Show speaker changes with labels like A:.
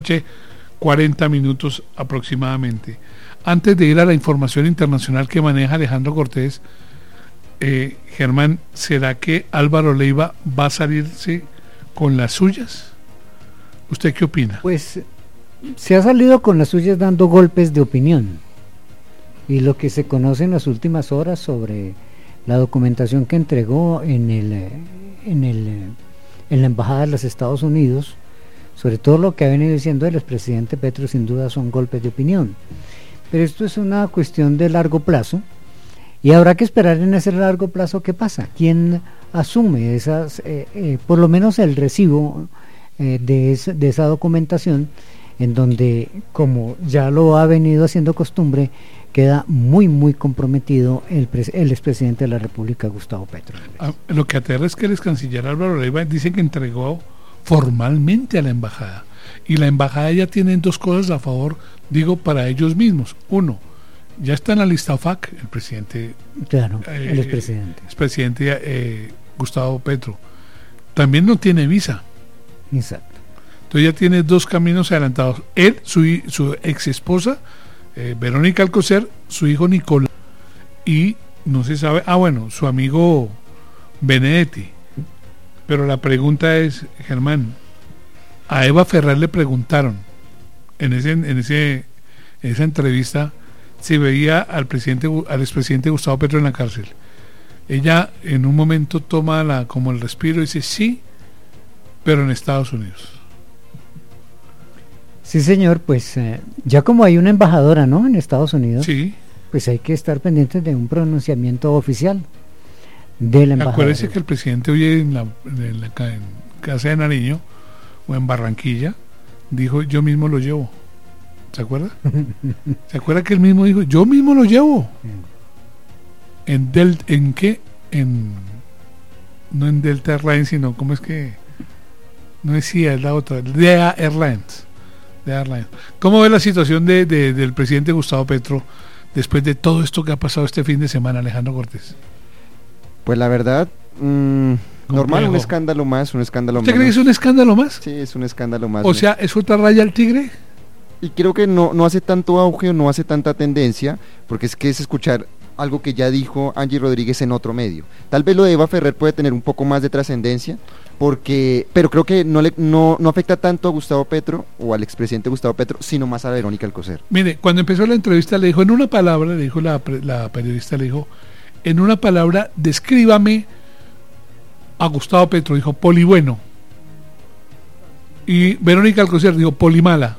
A: 40 minutos aproximadamente. Antes de ir a la información internacional que maneja Alejandro Cortés, Germán, ¿será que Álvaro Leiva va a salirse con las suyas? ¿Usted qué opina?
B: Pues se ha salido con las suyas dando golpes de opinión, y lo que se conoce en las últimas horas sobre la documentación que entregó en la Embajada de los Estados Unidos, sobre todo lo que ha venido diciendo el expresidente Petro, sin duda son golpes de opinión. Pero esto es una cuestión de largo plazo, y habrá que esperar en ese largo plazo qué pasa, quién asume esas, por lo menos el recibo de esa documentación, en donde, como ya lo ha venido haciendo costumbre, queda muy comprometido el expresidente de la República, Gustavo Petro.
A: Lo que aterra es que el ex canciller Álvaro Leiva dice que entregó formalmente a la embajada, y la embajada ya tiene dos cosas a favor, digo, para ellos mismos. Uno, ya está en la lista OFAC el presidente,
B: claro, el
A: expresidente Gustavo Petro. También no tiene visa.
B: Exacto.
A: Entonces ya tiene dos caminos adelantados: él, su ex esposa Verónica Alcocer, su hijo Nicolás, y no se sabe, su amigo Benedetti. Pero la pregunta es, Germán, a Eva Ferrer le preguntaron en esa entrevista si veía al expresidente Gustavo Petro en la cárcel. Ella en un momento toma como el respiro y dice sí, pero en Estados Unidos.
B: Sí, señor, pues ya como hay una embajadora, ¿no?, en Estados Unidos,
A: sí,
B: pues hay que estar pendientes de un pronunciamiento oficial de la embajadora.
A: Acuérdese que el presidente hoy en Casa de Nariño o en Barranquilla dijo: yo mismo lo llevo. ¿Se acuerda? ¿Se acuerda que él mismo dijo: yo mismo lo llevo? ¿En qué? No en Delta Airlines, sino, ¿cómo es que? No decía, es la otra, DEA Airlines. ¿Cómo ve la situación del presidente Gustavo Petro después de todo esto que ha pasado este fin de semana, Alejandro Cortés?
C: Pues la verdad, normal, un escándalo más, un escándalo menos.
A: ¿Usted cree que es un escándalo más?
C: Sí, es un escándalo más.
A: O sea, ¿es otra raya al tigre?
C: Y creo que no hace tanto auge o no hace tanta tendencia, porque es escuchar algo que ya dijo Angie Rodríguez en otro medio. Tal vez lo de Eva Ferrer puede tener un poco más de trascendencia, pero creo que no afecta tanto a Gustavo Petro o al expresidente Gustavo Petro, sino más a Verónica Alcocer.
A: Mire, cuando empezó la entrevista le dijo, en una palabra, le dijo la periodista, le dijo, en una palabra, descríbame a Gustavo Petro. Dijo: polibueno. Y Verónica Alcocer dijo: polimala.